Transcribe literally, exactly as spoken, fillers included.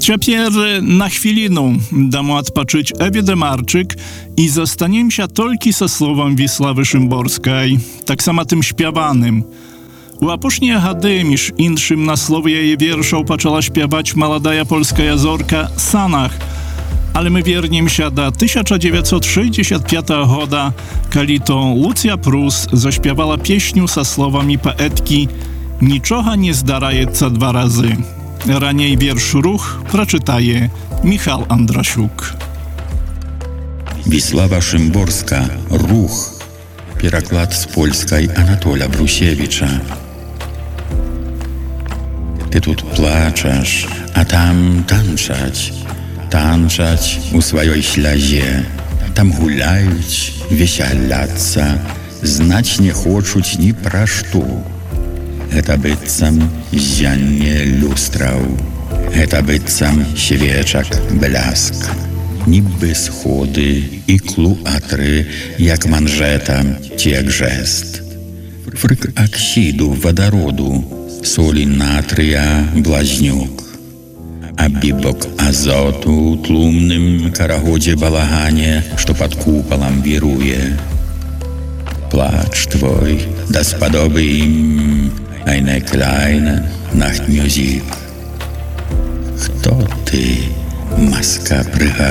Цяпер на хвіліну дамо адпачыць Эве Демарчык і застанемся толькі са словам Віславы Шымборскай, таксама тым śpiewanym. У апошнія гады, між іншым, на словы яе вершаў пачала śpiewać маладая польская зорка Санах. Але мы вернемся до тысяча девятьсот шестьдесят пятого года, калі то Луція Прус заśpiewała песню са словамі паэткі «Нічога не здараецца два разы». Раней верш «Рух» прочитає Михал Андрасюк. Віслава Шымборска «Рух». Пераклад з польскай Анатоля Брусевіча. Ты тут плачаш, а там танчаць. Танчаць у сваёй слязе. Там гуляюць, весяляцца, знаць не хочуць ні пра што. Гэта быццам зянне люстраў, гэта быццам свечак бляск. Нібы сходы і клуатры, як манжэта ці як жэст. Фрык аксіду вадароду, солі натрыя блазнюк. А бібок азоту ў тлумным карагодзе балагане, што пад купалам віруе. Плач твой даспадобы ім eine kleine Nachtmusik. Хто ты, маска прыгажуня?